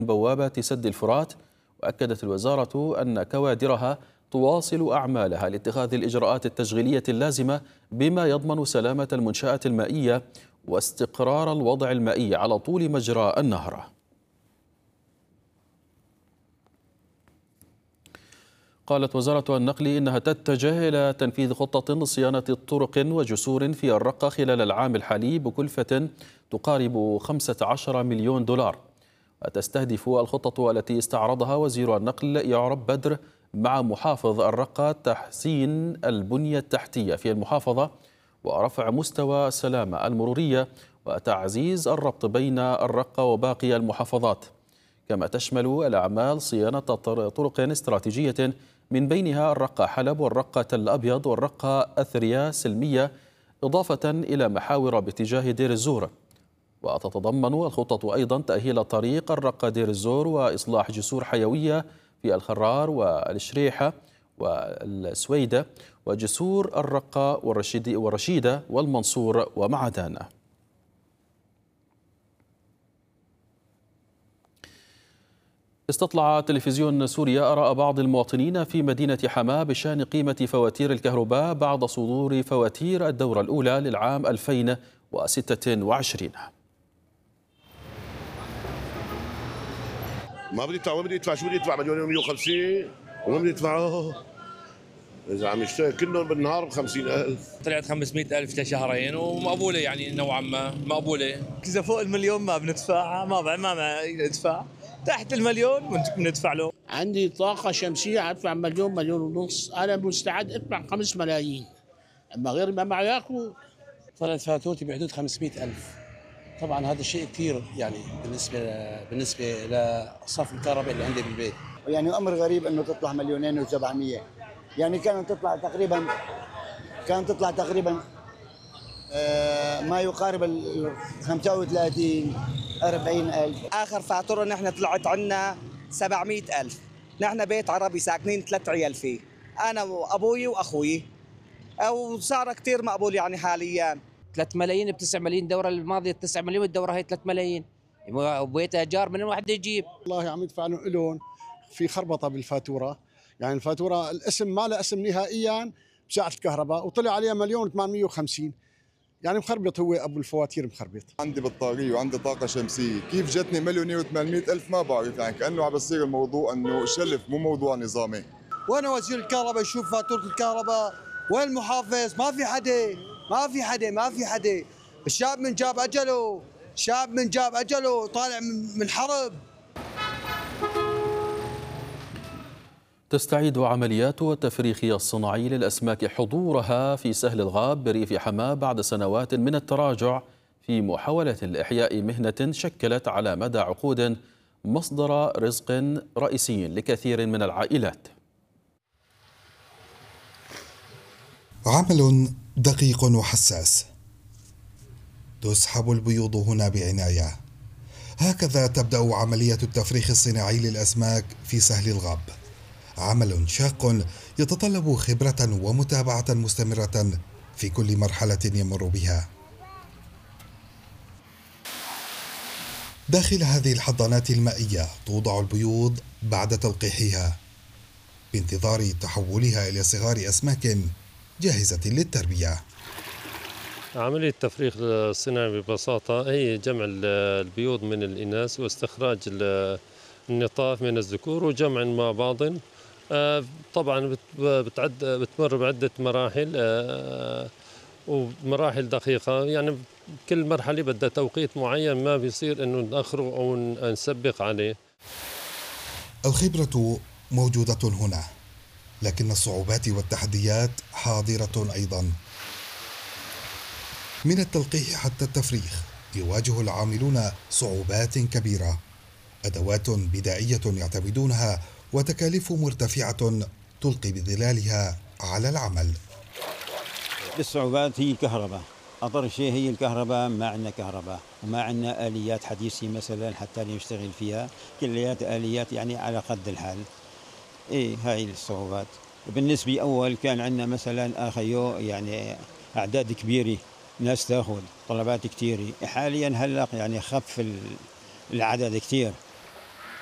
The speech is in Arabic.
بوابة سد الفرات. وأكدت الوزارة أن كوادرها تواصل أعمالها لاتخاذ الإجراءات التشغيلية اللازمة بما يضمن سلامة المنشآت المائية واستقرار الوضع المائي على طول مجرى النهر. قالت وزارة النقل إنها تتجه إلى تنفيذ خطة لصيانة طرق وجسور في الرقة خلال العام الحالي بكلفة تقارب 15 مليون دولار. وتستهدف الخطة التي استعرضها وزير النقل يعرب بدر مع محافظ الرقة تحسين البنية التحتية في المحافظة ورفع مستوى السلامة المرورية وتعزيز الربط بين الرقة وباقي المحافظات. كما تشمل الأعمال صيانة طرق استراتيجية من بينها الرقة حلب والرقة تل أبيض والرقة أثرياء سلمية، إضافة إلى محاور باتجاه دير الزور. وتتضمن الخطة أيضا تأهيل طريق الرقة دير الزور وإصلاح جسور حيوية في الخرار والشريحة والسويدة وجسور الرقة والرشيدة والمنصور ومعدان. استطلع تلفزيون سوريا آراء بعض المواطنين في مدينة حماة بشأن قيمة فواتير الكهرباء بعد صدور فواتير الدورة الأولى للعام 2026. ما بدي ادفع، شو بدي ادفع مليون و150 وما بدي ادفعه. اذا عم يشتغل كلهم بالنهار ب50,000 طلعت 500,000 لشهرين ومقبوله، يعني نوعا ما مقبوله. اذا فوق المليون ما بندفعها، ما ندفع تحت المليون بندفع له. عندي طاقة شمسية أدفع مليون، مليون ونص، أنا مستعد أدفع 5 ملايين، أما غير ما معي ياكل. طلعت فاتورتي بحدود 500,000. طبعا هذا الشيء كثير يعني بالنسبة لصرف الكهرباء اللي عندي بالبيت. يعني أمر غريب إنه تطلع 2,700,000، يعني كانت تطلع تقريبا ما يقارب 35 40,000. آخر فاتورة نحن طلعت عنا 700,000. نحن بيت عربي ساكنين 3 عيال فيه، أنا وأبوي وأخوي، وصار كتير مقبول يعني حاليا. 3 ملايين ب9 ملايين، الدورة الماضية 9 ملايين والدورة هي 3 ملايين، وبيت إيجار من الواحد يجيب. والله عم يدفع لهم في خربطة بالفاتورة، يعني الفاتورة الاسم ما له اسم نهائيا بساعة الكهرباء وطلع عليها 1,850,000، يعني مخربط، هو ابو الفواتير مخربط. عندي بطاريه وعندي طاقه شمسيه، كيف جتني 1,800,000 ما بعرف، يعني كانه عم بصير الموضوع انه شلف مو موضوع نظامي. وانا وزير الكهرباء يشوف فاتوره الكهرباء، وين المحافظ؟ ما في حدا. الشاب من جاب اجله طالع من حرب. تستعيد عمليات التفريخ الصناعي للأسماك حضورها في سهل الغاب بريف حماة بعد سنوات من التراجع في محاولة لإحياء مهنة شكلت على مدى عقود مصدر رزق رئيسي لكثير من العائلات. عمل دقيق وحساس، تسحب البيوض هنا بعناية. هكذا تبدأ عملية التفريخ الصناعي للأسماك في سهل الغاب، عمل شاق يتطلب خبرة ومتابعة مستمرة في كل مرحلة يمر بها. داخل هذه الحضانات المائية توضع البيوض بعد تلقيحها بانتظار تحولها إلى صغار أسماك جاهزة للتربية. عملية التفريخ الصناعي ببساطة هي جمع البيوض من الإناث واستخراج النطاف من الذكور وجمع مع بعض. طبعا بتمر بعدة مراحل ومراحل دقيقة، يعني كل مرحلة بدها توقيت معين، ما بيصير انه نأخره او نسبق عليه. الخبرة موجودة هنا، لكن الصعوبات والتحديات حاضرة أيضا. من التلقيح حتى التفريخ يواجه العاملون صعوبات كبيرة، أدوات بدائية يعتمدونها وتكاليف مرتفعة تلقي بظلالها على العمل. الصعوبات هي الكهرباء، أضر شيء هي الكهرباء، ما عندنا كهرباء وما عندنا آليات حديثة مثلا حتى نشتغل فيها، كليات آليات يعني على قد الحال. هاي الصعوبات. بالنسبة أول كان عندنا مثلا أخيو يعني أعداد كبيرة، ناس تأخذ طلبات كثيرة. حاليا هلق يعني خف العدد كثير.